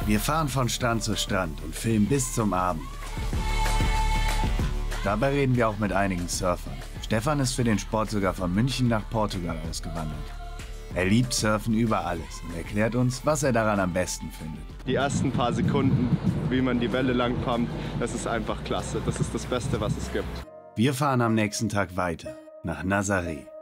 Wir fahren von Strand zu Strand und filmen bis zum Abend. Dabei reden wir auch mit einigen Surfern. Stefan ist für den Sport sogar von München nach Portugal ausgewandert. Er liebt Surfen über alles und erklärt uns, was er daran am besten findet. Die ersten paar Sekunden, wie man die Welle lang pumpt, das ist einfach klasse. Das ist das Beste, was es gibt. Wir fahren am nächsten Tag weiter nach Nazaré.